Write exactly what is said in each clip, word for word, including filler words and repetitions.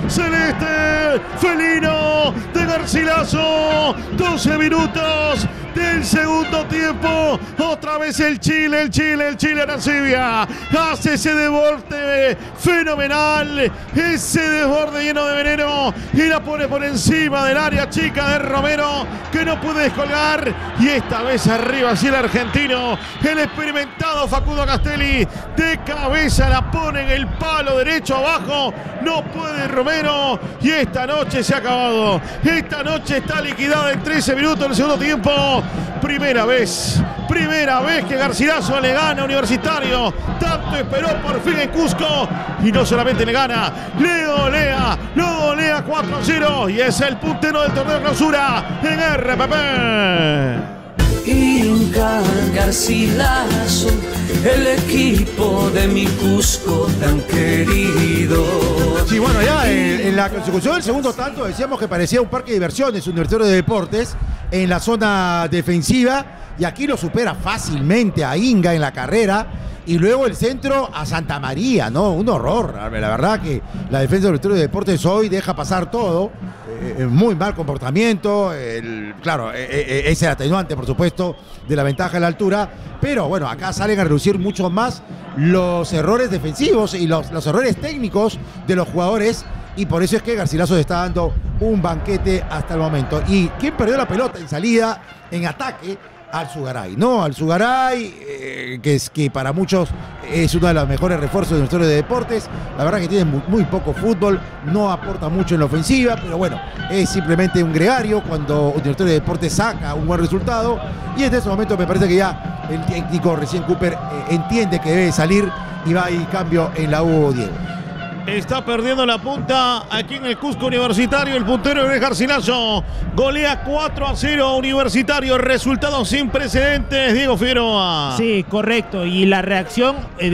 celeste, felino de Garcilaso. doce minutos del segundo tiempo. Otra vez el Chile, el Chile, el Chile Arancibia. Hace ese desborde fenomenal. Ese desborde lleno de veneno. Y la pone por encima del área chica de Romero, que no puede descolgar. Y esta vez arriba, así el argentino. El experimentado Facundo Castelli. De cabeza la pone en el palo derecho abajo. No puede Romero. Y esta noche se ha acabado. Esta noche está liquidada en trece minutos del segundo tiempo. Primera vez, primera vez que Garcilaso le gana a Universitario. Tanto esperó por fin en Cusco. Y no solamente le gana, le golea, lo golea cuatro a cero. Y es el puntero del torneo de clausura en R P P. Inca Garcilaso, el equipo de mi Cusco tan querido. Sí, bueno, ya en, en la consecución del segundo tanto decíamos que parecía un parque de diversiones, Universitario de Deportes, en la zona defensiva, y aquí lo supera fácilmente a Inga en la carrera, y luego el centro a Santa María, ¿no? Un horror, la verdad que la defensa del Universitario de Deportes hoy deja pasar todo. Eh, muy mal comportamiento, el, claro, eh, eh, es el atenuante, por supuesto, de la ventaja de la altura, pero bueno, acá salen a reducir mucho más los errores defensivos y los, los errores técnicos de los jugadores, y por eso es que Garcilaso le está dando un banquete hasta el momento. ¿Y quién perdió la pelota en salida, en ataque? Alzugaray, ¿no? Alzugaray, eh, que, es, que para muchos es uno de los mejores refuerzos de nuestro de deportes. La verdad que tiene muy, muy poco fútbol, no aporta mucho en la ofensiva, pero bueno, es simplemente un gregario cuando Universitario de Deportes saca un buen resultado. Y en este momento me parece que ya el técnico recién Cooper eh, entiende que debe salir y va a ir cambio en la U Diego. Está perdiendo la punta aquí en el Cusco Universitario. El puntero es Garcilaso. Golea cuatro a cero Universitario. Resultado sin precedentes, Diego Figueroa. Sí, correcto. Y la reacción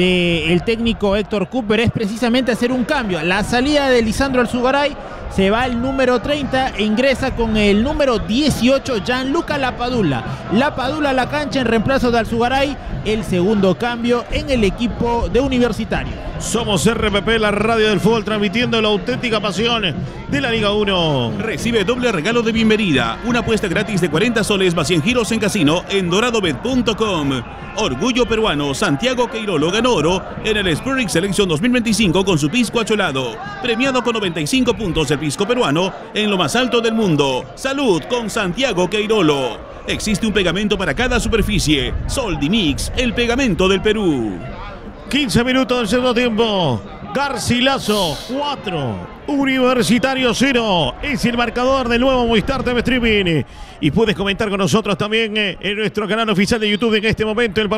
del técnico Héctor Cooper es precisamente hacer un cambio. La salida de Lisandro Alzugaray, se va el número treinta e ingresa con el número dieciocho, Gianluca Lapadula. Lapadula a la cancha en reemplazo de Alzugaray. El segundo cambio en el equipo de Universitario. Somos R P P, la radio del fútbol, transmitiendo la auténtica pasión de la Liga uno. Recibe doble regalo de bienvenida. Una apuesta gratis de cuarenta soles más cien giros en casino en doradobet punto com. Orgullo peruano, Santiago Queirolo ganó oro en el Spirit Selection dos mil veinticinco con su pisco acholado. Premiado con noventa y cinco puntos el pisco peruano en lo más alto del mundo. Salud con Santiago Queirolo. Existe un pegamento para cada superficie. Soldimix, el pegamento del Perú. quince minutos del segundo tiempo. Garcilaso cuatro, Universitario cero. Es el marcador del nuevo Movistar T V Streaming. Y puedes comentar con nosotros también en nuestro canal oficial de YouTube en este momento. El